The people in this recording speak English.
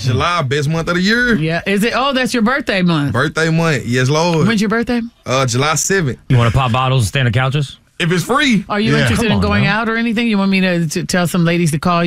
July, best month of the year. Yeah. Is it? Oh, that's your birthday month. Birthday month. Yes, Lord. When's your birthday? July 7th. You want to pop bottles and stand on couches? If it's free. Are you interested in going out or anything? You want me to tell some ladies to call